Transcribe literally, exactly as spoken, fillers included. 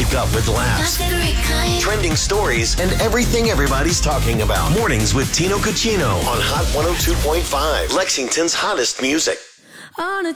Wake up with laughs, trending stories, and everything everybody's talking about. Mornings with Tino Cucino on Hot one oh two point five, Lexington's hottest music. On a